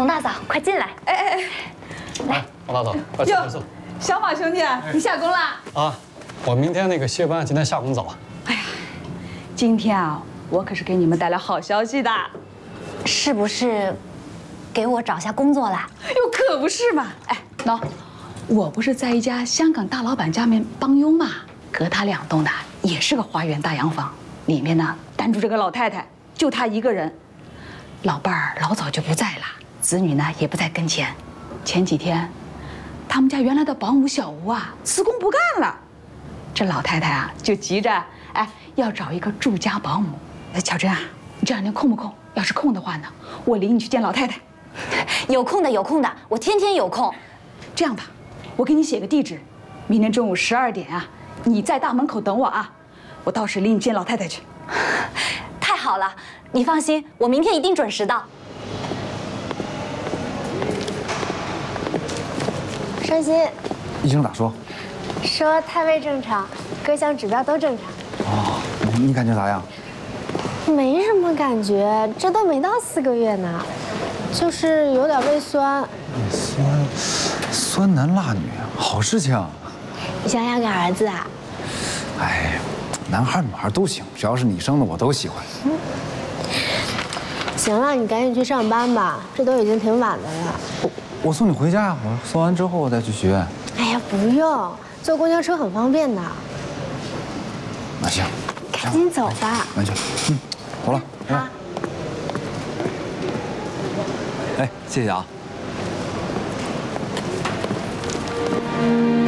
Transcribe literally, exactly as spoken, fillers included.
冯大嫂，快进来！ 哎哎哎， 来， 冯大嫂，快坐快坐。 小马兄弟，你下工啦？ 啊，我明天那个歇班，今天下工早。 哎呀，今天啊，我可是给你们带来好消息的。 是不是给我找下工作啦？ 哟，可不是嘛！哎，喏，我不是在一家香港大老板家面帮佣嘛，隔他两栋的也是个花园大洋房，里面呢单住着个老太太，就她一个人。老伴儿老早就不在了，子女呢也不在跟前。前几天，他们家原来的保姆小吴啊辞工不干了，这老太太啊就急着哎要找一个住家保姆。哎，巧珍啊，你这两天空不空？要是空的话呢，我领你去见老太太。 有空的，有空的，我天天有空。 这样吧，我给你写个地址，明天中午十二点啊，你在大门口等我啊，我到时领你见老太太去。 太好了，你放心，我明天一定准时到。 伤心， 医生咋说？ 说胎位正常，各项指标都正常。 哦，你感觉咋样？ 没什么感觉，这都没到四个月呢，就是有点胃酸。 胃酸，酸男辣女，好事情。 你想要个儿子啊？ 哎，男孩女孩都行，只要是你生的我都喜欢。 嗯。行了，你赶紧去上班吧，这都已经挺晚的了。 我我送你回家，我送完之后我再去学院。 哎呀，不用，坐公交车很方便的。 那行， 赶紧走吧。 那行，嗯，走了，拜拜。哎，谢谢啊。